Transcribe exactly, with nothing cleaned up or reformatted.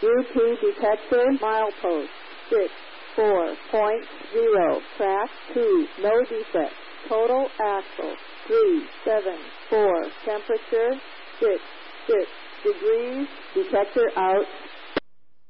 U P detector, milepost, six, four point zero, track two, no defect. Total axle, three, seven, four. Temperature, six, six degrees. Detector out.